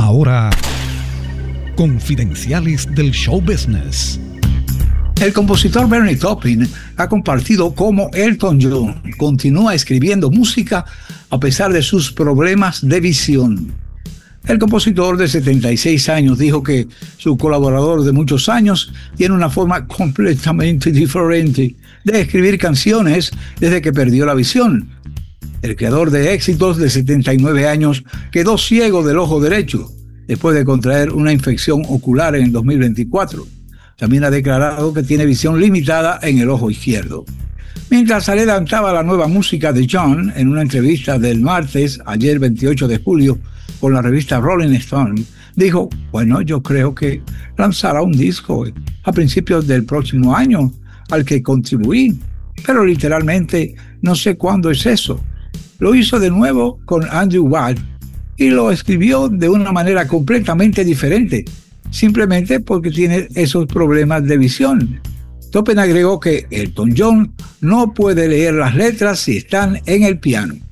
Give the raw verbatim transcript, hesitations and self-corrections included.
Ahora, Confidenciales del Show Business. El compositor Bernie Taupin ha compartido cómo Elton John continúa escribiendo música a pesar de sus problemas de visión. El compositor de setenta y seis años dijo que su colaborador de muchos años tiene una forma completamente diferente de escribir canciones desde que perdió la visión. El creador de éxitos de setenta y nueve años quedó ciego del ojo derecho después de contraer una infección ocular en el dos mil veinticuatro. También ha declarado que tiene visión limitada en el ojo izquierdo. Mientras adelantaba la nueva música de John en una entrevista del martes, ayer veintiocho de julio, con la revista Rolling Stone, dijo, bueno, yo creo que lanzará un disco a principios del próximo año al que contribuí, pero literalmente no sé cuándo es eso. Lo hizo de nuevo con Andrew Watt y lo escribió de una manera completamente diferente, simplemente porque tiene esos problemas de visión. Taupin agregó que Elton John no puede leer las letras si están en el piano.